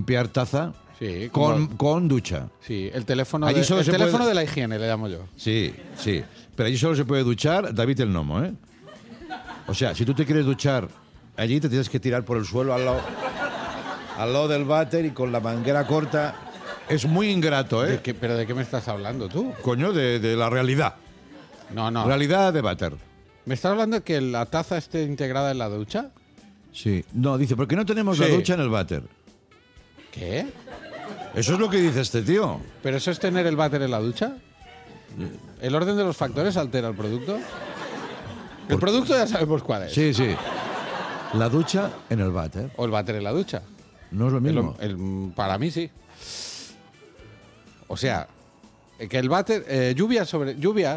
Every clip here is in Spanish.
limpiar taza Sí, con ducha. Sí, el teléfono, Allí solo el se teléfono puede- de la higiene, le llamo yo. Sí, sí. Pero allí solo se puede duchar David el Nomo, ¿eh? O sea, si tú te quieres duchar allí, te tienes que tirar por el suelo al lado del váter y con la manguera corta. Es muy ingrato, ¿eh? ¿Pero de qué me estás hablando tú? Coño, de la realidad. No. Realidad de váter. ¿Me estás hablando de que la taza esté integrada en la ducha? Sí. No, dice, ¿por qué no tenemos la Sí. ducha en el váter? ¿Qué? Eso es lo que dice este tío. ¿Pero eso es tener el váter en la ducha? ¿El orden de los factores altera el producto? El producto ya sabemos cuál es. Sí, sí. La ducha en el váter. O el váter en la ducha. No es lo mismo. Para mí sí. O sea, que el váter... lluvia sobre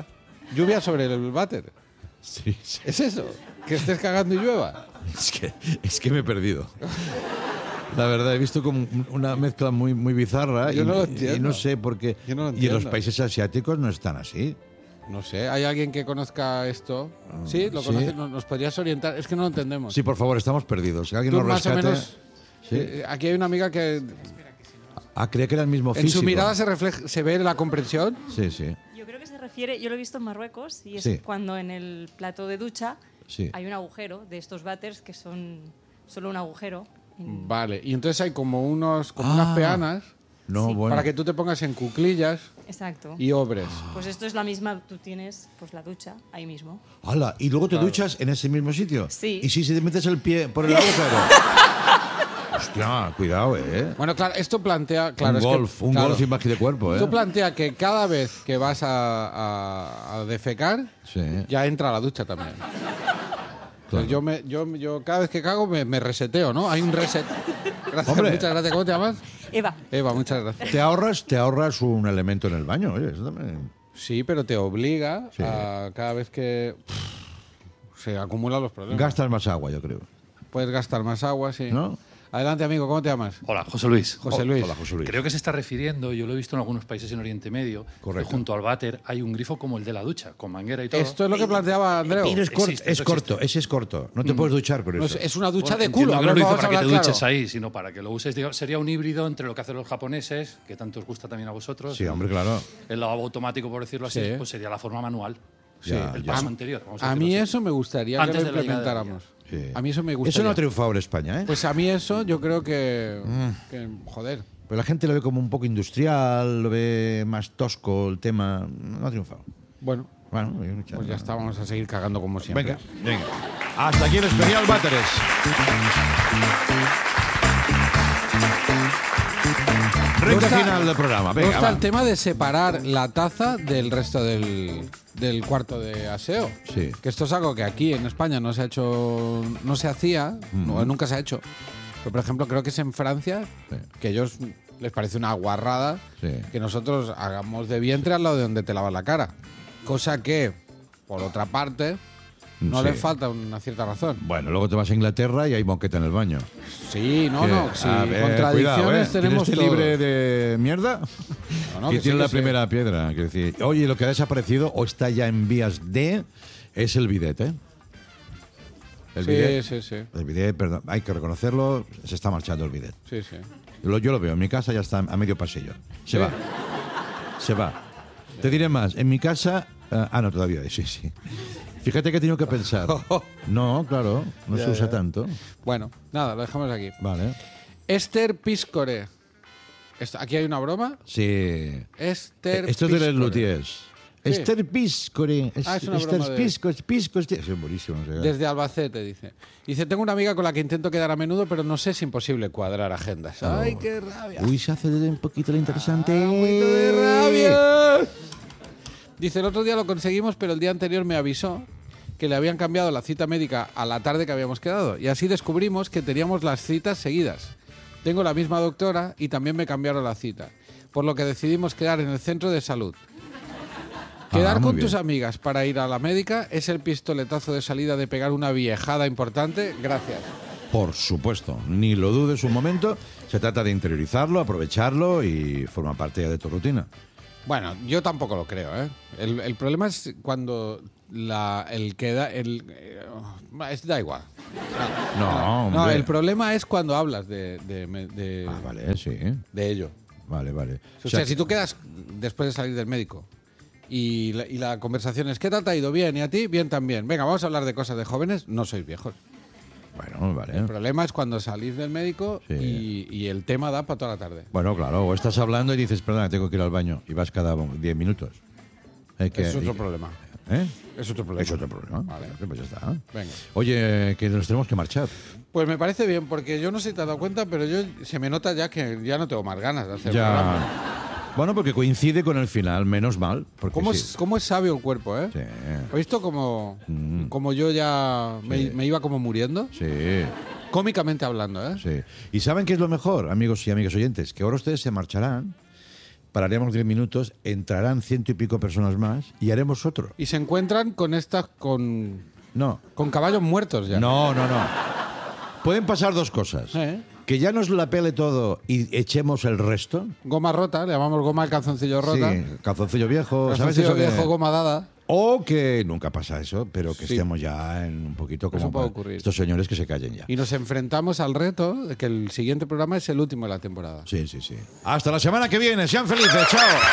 el váter. Sí, sí. ¿Es eso? ¿Que estés cagando y llueva? Es que me he perdido. La verdad, he visto como una mezcla muy, muy bizarra. Yo no lo y entiendo. no sé por qué. Yo no lo Y en entiendo. los países asiáticos no están así. No sé, ¿hay alguien que conozca esto? ¿Sí? ¿Lo sí. conoce? ¿Nos podrías orientar? Es que no lo entendemos. Sí, por favor, estamos perdidos. Si alguien Tú nos más rescate. o menos... Sí. Aquí hay una amiga que Ah, creía que era el mismo en físico. su mirada se ve la comprensión. Sí, sí. Yo creo que se refiere, yo lo he visto en Marruecos, y es Sí. cuando en el plato de ducha Sí. hay un agujero de estos váteres que son solo un agujero. Vale, y entonces hay como unas peanas No, Sí. bueno. para que tú te pongas en cuclillas Exacto. y obres. Pues esto es la misma, tú tienes pues la ducha ahí mismo. ¡Hala! ¿Y luego te duchas en ese mismo sitio? Sí. ¿Y si te metes el pie por el agujero? Hostia, cuidado, Bueno, claro, esto plantea... Claro, un claro, golf imagen de cuerpo, esto plantea que cada vez que vas a defecar, Sí. ya entra a la ducha también. Claro. Entonces yo cada vez que cago me reseteo, ¿no? Hay un reset. Gracias, Hombre. muchas gracias. ¿Cómo te llamas? Eva, Eva, muchas gracias. Te ahorras un elemento en el baño, oye, eso también. Sí, pero te obliga Sí. a cada vez que se acumulan los problemas. Gastas más agua, yo creo. Puedes gastar más agua, sí. ¿No? Adelante, amigo, ¿cómo te llamas? Hola, José Luis. José Luis. Hola, José Luis. Creo que se está refiriendo, yo lo he visto en algunos países en Oriente Medio, Correcto. que junto al váter hay un grifo como el de la ducha, con manguera y todo. Esto es lo que planteaba Andreu. Pero es corto, Existe, es eso corto, existe. ese es corto. No te puedes duchar con No, eso. es una ducha Bueno, de entiendo culo. que no a ver, lo hizo vamos a para que te hablar duches claro. ahí, sino para que lo uses. Digamos, sería un híbrido entre lo que hacen los japoneses, que tanto os gusta también a vosotros. Sí, hombre, claro. El lavabo automático, por decirlo así, Sí. pues sería la forma manual. Sí. Ya, El ya. paso anterior. vamos A decirlo mí así. eso me gustaría Antes que de lo la llegada de implementáramos. Sí. A mí eso me gustaría. Eso no ha triunfado en España, ¿eh? Pues a mí eso yo creo que joder. Pero la gente lo ve como un poco industrial, lo ve más tosco el tema. No ha triunfado. Bueno, Bueno, pues ya está, vamos a seguir cagando como siempre. Venga, venga. Hasta aquí el especial Váteres. Recta Gusta- final del programa. Me Venga, gusta va. el tema de separar la taza del resto del cuarto de aseo. Sí. Que esto es algo que aquí en España no se ha hecho, no se hacía, no, nunca se ha hecho. Pero, por ejemplo, creo que es en Francia, Sí. que a ellos les parece una guarrada Sí. que nosotros hagamos de vientre al lado de donde te lavas la cara. Cosa que, por otra parte, no Sí. le falta una cierta razón. Bueno, luego te vas a Inglaterra y hay moqueta en el baño. Sí, no, Que- no. Sí, a ver, contradicciones cuidado, ¿eh? tenemos ¿Tienes todos. libre de mierda? No, que que sí, tiene que la sí. primera piedra. Quiero decir, oye, lo que ha desaparecido o está ya en vías de es el bidet, ¿eh? El Sí, bidet, sí, sí. el bidet, perdón, hay que reconocerlo, se está marchando el bidet. Sí, sí. Yo lo veo, en mi casa ya está a medio pasillo. Se va. Se va. Te diré más, en mi casa... no, todavía, sí, sí. Fíjate que he tenido que pensar. No, claro, no se usa tanto. Bueno, nada, lo dejamos aquí. Vale. Esther Piscore. Aquí hay una broma. Sí. Esther Esto es de Piscore. Les Luthiers. Sí. Esther Piscore. Ah, es una Esther broma de- Piscore. Es buenísimo. no sé. Desde Albacete, dice. Dice, tengo una amiga con la que intento quedar a menudo, pero no sé, es imposible cuadrar agendas. ¡Ay, qué rabia! Uy, se hace un poquito lo interesante. ¡Un poquito de rabia! Dice, el otro día lo conseguimos, pero el día anterior me avisó que le habían cambiado la cita médica a la tarde que habíamos quedado. Y así descubrimos que teníamos las citas seguidas. Tengo la misma doctora y también me cambiaron la cita. Por lo que decidimos quedar en el centro de salud. Quedar muy con bien. tus amigas para ir a la médica es el pistoletazo de salida de pegar una viejada importante. Gracias. Por supuesto, ni lo dudes un momento. Se trata de interiorizarlo, aprovecharlo y forma parte ya de tu rutina. Bueno, yo tampoco lo creo, ¿eh? El problema es cuando el que da... da igual. No, No, hombre. el problema es cuando hablas de Vale, sí. de ello. Vale. O sea, si tú quedas después de salir del médico y la conversación es ¿qué tal te ha ido? Bien, ¿y a ti? Bien también. Venga, vamos a hablar de cosas de jóvenes. No sois viejos. Bueno, vale. El problema es cuando salís del médico Sí. y el tema da para toda la tarde. Bueno, claro, o estás hablando y dices, perdona, tengo que ir al baño y vas cada 10 minutos. Es otro problema. ¿Eh? Es otro problema. Es otro problema. Vale. Pues ya está. Venga. Oye, que nos tenemos que marchar. Pues me parece bien, porque yo no sé si te has dado cuenta, pero se me nota ya que ya no tengo más ganas de hacer el programa. Ya. Bueno, porque coincide con el final, menos mal. Porque sí. ¿Cómo es sabio el cuerpo, eh? Sí. ¿Has visto como yo ya me iba como muriendo? Sí, Cómicamente hablando, ¿eh? sí. ¿Y saben qué es lo mejor, amigos y amigas oyentes? Que ahora ustedes se marcharán, pararemos 10 minutos, entrarán 100 y pico personas más y haremos otro. Y se encuentran con No, caballos muertos ya. no. Pueden pasar dos cosas. Que ya nos la pele todo y echemos el resto. Goma rota, le llamamos goma al calzoncillo rota. Sí, calzoncillo viejo. ¿Sabes Calzoncillo eso que- viejo, goma dada. O que nunca pasa eso, pero que Sí. estemos ya en un poquito como Eso puede para ocurrir. estos señores que se callen ya. Y nos enfrentamos al reto de que el siguiente programa es el último de la temporada. Sí. Hasta la semana que viene. Sean felices. Chao.